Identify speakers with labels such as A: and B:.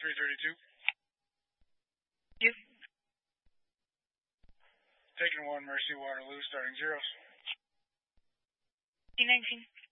A: 332.
B: You.
A: Taking 1, Mercy, Waterloo, starting zeros.
B: D19.